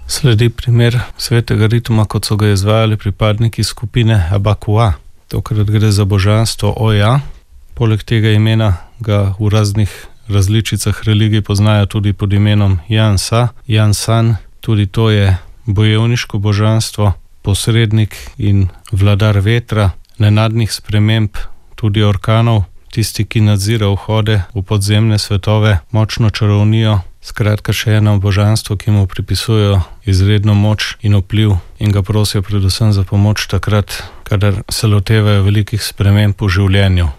Sledi primer svetega rituma, kot so ga izvajali pripadniki skupine Abakua. Tokrat gre za božanstvo Oja. Poleg tega imena ga v raznih različicah religij poznajo tudi pod imenom Jansa, Jansan. Tudi to je bojevniško božanstvo, posrednik in vladar vetra, nenadnih sprememb, tudi orkanov, tisti, ki nadzira vhode v podzemne svetove, močno čarovnijo. Skratka, še eno božanstvo, ki mu pripisujejo izredno moč in vpliv in ga prosijo predvsem za pomoč takrat, kadar se lotevajo velikih sprememb v življenju.